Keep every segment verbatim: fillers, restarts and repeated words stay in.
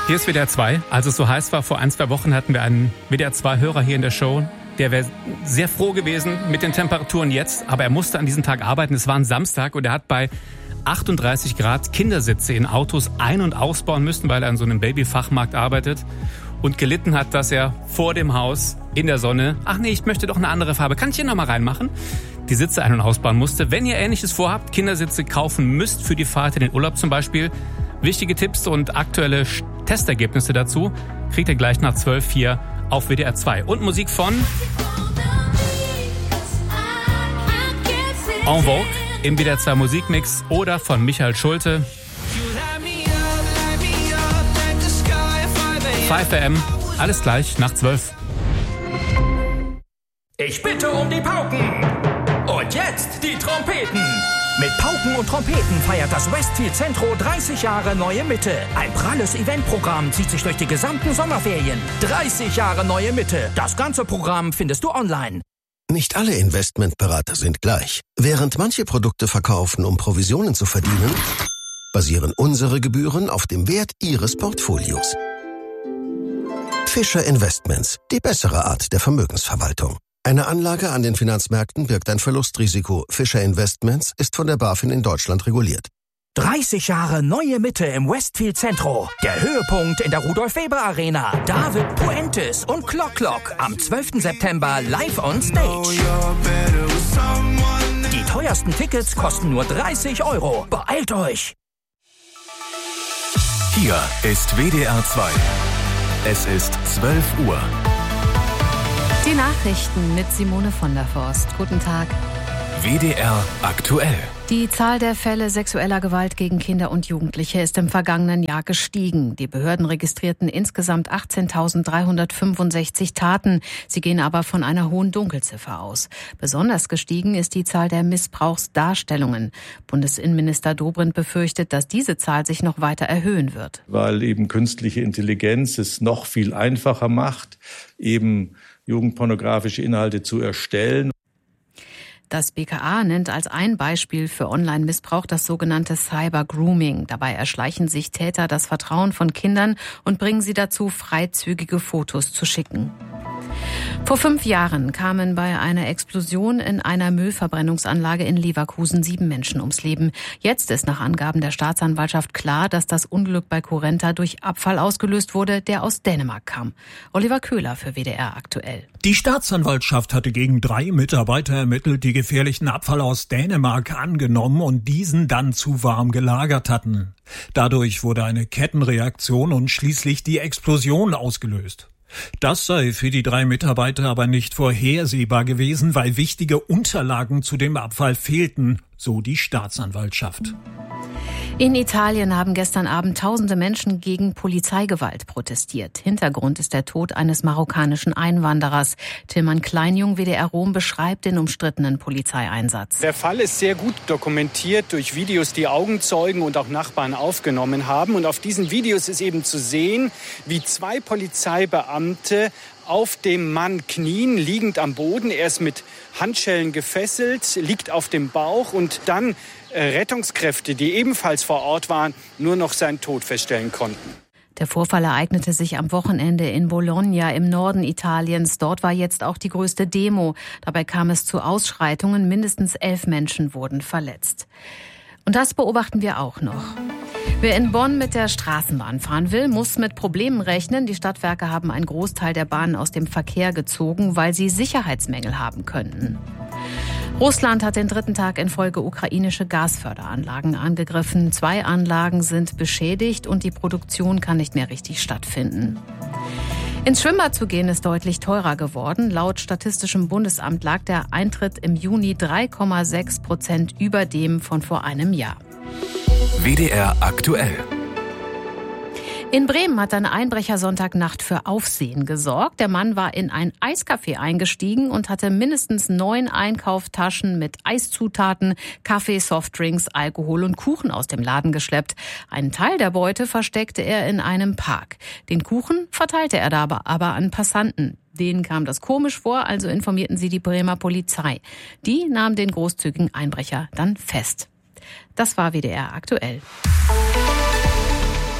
Hier ist W D R zwei. Als es so heiß war, vor ein, zwei Wochen hatten wir einen W D R zwei Hörer hier in der Show. Der wäre sehr froh gewesen mit den Temperaturen jetzt, aber er musste an diesem Tag arbeiten. Es war ein Samstag und er hat bei achtunddreißig Grad Kindersitze in Autos ein- und ausbauen müssen, weil er an so einem Babyfachmarkt arbeitet. Und gelitten hat, dass er vor dem Haus in der Sonne, ach nee, ich möchte doch eine andere Farbe, kann ich hier nochmal reinmachen, die Sitze ein- und ausbauen musste. Wenn ihr Ähnliches vorhabt, Kindersitze kaufen müsst für die Fahrt in den Urlaub zum Beispiel, wichtige Tipps und aktuelle Testergebnisse dazu kriegt ihr gleich nach zwölf hier auf W D R zwei. Und Musik von En Vogue im W D R zwei Musikmix oder von Michael Schulte. fünf A M, alles gleich nach zwölf. Ich bitte um die Pauken. Und jetzt die Trompeten. Mit Pauken und Trompeten feiert das Westfield Centro dreißig Jahre Neue Mitte. Ein pralles Eventprogramm zieht sich durch die gesamten Sommerferien. dreißig Jahre Neue Mitte. Das ganze Programm findest du online. Nicht alle Investmentberater sind gleich. Während manche Produkte verkaufen, um Provisionen zu verdienen, basieren unsere Gebühren auf dem Wert Ihres Portfolios. Fischer Investments, die bessere Art der Vermögensverwaltung. Eine Anlage an den Finanzmärkten birgt ein Verlustrisiko. Fischer Investments ist von der BaFin in Deutschland reguliert. dreißig Jahre Neue Mitte im Westfield Centro. Der Höhepunkt in der Rudolf-Weber-Arena. David Puentes und Clock Clock am zwölften September live on stage. Die teuersten Tickets kosten nur dreißig Euro. Beeilt euch! Hier ist W D R zwei. Es ist zwölf Uhr. Die Nachrichten mit Simone von der Forst. Guten Tag. W D R aktuell. Die Zahl der Fälle sexueller Gewalt gegen Kinder und Jugendliche ist im vergangenen Jahr gestiegen. Die Behörden registrierten insgesamt achtzehntausenddreihundertfünfundsechzig Taten. Sie gehen aber von einer hohen Dunkelziffer aus. Besonders gestiegen ist die Zahl der Missbrauchsdarstellungen. Bundesinnenminister Dobrindt befürchtet, dass diese Zahl sich noch weiter erhöhen wird. Weil eben künstliche Intelligenz es noch viel einfacher macht, eben jugendpornografische Inhalte zu erstellen. Das B K A nennt als ein Beispiel für Online-Missbrauch das sogenannte Cyber-Grooming. Dabei erschleichen sich Täter das Vertrauen von Kindern und bringen sie dazu, freizügige Fotos zu schicken. Vor fünf Jahren kamen bei einer Explosion in einer Müllverbrennungsanlage in Leverkusen sieben Menschen ums Leben. Jetzt ist nach Angaben der Staatsanwaltschaft klar, dass das Unglück bei Currenta durch Abfall ausgelöst wurde, der aus Dänemark kam. Oliver Köhler für W D R aktuell. Die Staatsanwaltschaft hatte gegen drei Mitarbeiter ermittelt, die gefährlichen Abfall aus Dänemark angenommen und diesen dann zu warm gelagert hatten. Dadurch wurde eine Kettenreaktion und schließlich die Explosion ausgelöst. Das sei für die drei Mitarbeiter aber nicht vorhersehbar gewesen, weil wichtige Unterlagen zu dem Abfall fehlten, so die Staatsanwaltschaft. In Italien haben gestern Abend tausende Menschen gegen Polizeigewalt protestiert. Hintergrund ist der Tod eines marokkanischen Einwanderers. Tilman Kleinjung, W D R Rom, beschreibt den umstrittenen Polizeieinsatz. Der Fall ist sehr gut dokumentiert durch Videos, die Augenzeugen und auch Nachbarn aufgenommen haben. Und auf diesen Videos ist eben zu sehen, wie zwei Polizeibeamte auf dem Mann knien, liegend am Boden. Er ist mit Handschellen gefesselt, liegt auf dem Bauch und dann äh, Rettungskräfte, die ebenfalls vor Ort waren, nur noch seinen Tod feststellen konnten. Der Vorfall ereignete sich am Wochenende in Bologna im Norden Italiens. Dort war jetzt auch die größte Demo. Dabei kam es zu Ausschreitungen. Mindestens elf Menschen wurden verletzt. Und das beobachten wir auch noch. Wer in Bonn mit der Straßenbahn fahren will, muss mit Problemen rechnen. Die Stadtwerke haben einen Großteil der Bahnen aus dem Verkehr gezogen, weil sie Sicherheitsmängel haben könnten. Russland hat den dritten Tag in Folge ukrainische Gasförderanlagen angegriffen. Zwei Anlagen sind beschädigt und die Produktion kann nicht mehr richtig stattfinden. Ins Schwimmbad zu gehen ist deutlich teurer geworden. Laut Statistischem Bundesamt lag der Eintritt im Juni drei Komma sechs Prozent über dem von vor einem Jahr. W D R aktuell. In Bremen hat ein Einbrecher Sonntagnacht für Aufsehen gesorgt. Der Mann war in ein Eiscafé eingestiegen und hatte mindestens neun Einkaufstaschen mit Eiszutaten, Kaffee, Softdrinks, Alkohol und Kuchen aus dem Laden geschleppt. Einen Teil der Beute versteckte er in einem Park. Den Kuchen verteilte er dabei aber an Passanten. Denen kam das komisch vor, also informierten sie die Bremer Polizei. Die nahm den großzügigen Einbrecher dann fest. Das war W D R aktuell.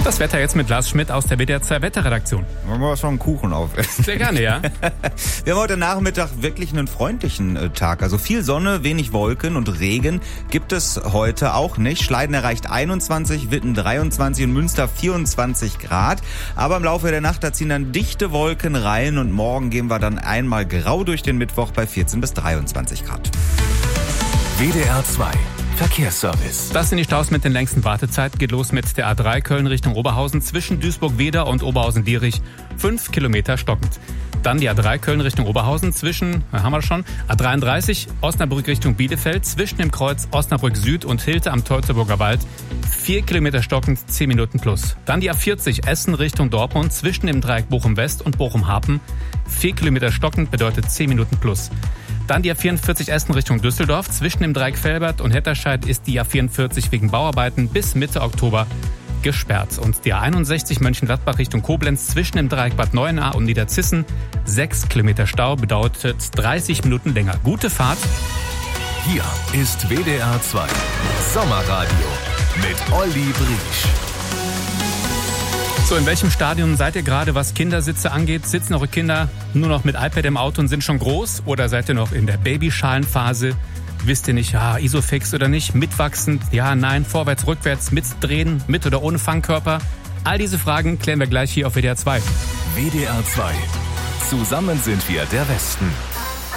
Das Wetter jetzt mit Lars Schmidt aus der W D R zwei Wetterredaktion. Wollen wir schon einen Kuchen aufessen? Sehr gerne, ja. Wir haben heute Nachmittag wirklich einen freundlichen äh, Tag. Also viel Sonne, wenig Wolken und Regen gibt es heute auch nicht. Schleiden erreicht einundzwanzig, Witten dreiundzwanzig und Münster vierundzwanzig Grad. Aber im Laufe der Nacht, da ziehen dann dichte Wolken rein und morgen gehen wir dann einmal grau durch den Mittwoch bei vierzehn bis dreiundzwanzig Grad. W D R zwei Verkehrsservice. Das sind die Staus mit den längsten Wartezeiten. Geht los mit der A drei Köln Richtung Oberhausen zwischen Duisburg-Wedau und Oberhausen-Dierich. Fünf Kilometer stockend. Dann die A drei Köln Richtung Oberhausen zwischen, da haben wir schon, A dreiunddreißig Osnabrück Richtung Bielefeld zwischen dem Kreuz Osnabrück Süd und Hilter am Teutoburger Wald. Vier Kilometer stockend, zehn Minuten plus. Dann die A vierzig Essen Richtung Dortmund zwischen dem Dreieck Bochum West und Bochum Hapen. Vier Kilometer stockend bedeutet zehn Minuten plus. Dann die A vierundvierzig Essen Richtung Düsseldorf. Zwischen dem Dreieck Velbert und Hetterscheid ist die A vierundvierzig wegen Bauarbeiten bis Mitte Oktober gesperrt. Und die A einundsechzig Mönchengladbach Richtung Koblenz zwischen dem Dreieck Bad Neuenahr und Niederzissen. Sechs Kilometer Stau bedeutet dreißig Minuten länger. Gute Fahrt. Hier ist W D R zwei Sommerradio mit Olli Briesch. So, in welchem Stadium seid ihr gerade, was Kindersitze angeht? Sitzen eure Kinder nur noch mit iPad im Auto und sind schon groß? Oder seid ihr noch in der Babyschalenphase? Wisst ihr nicht, ja, Isofix oder nicht? Mitwachsend? Ja, nein, vorwärts, rückwärts, mitdrehen, mit oder ohne Fangkörper? All diese Fragen klären wir gleich hier auf W D R zwei. W D R zwei. Zusammen sind wir der Westen.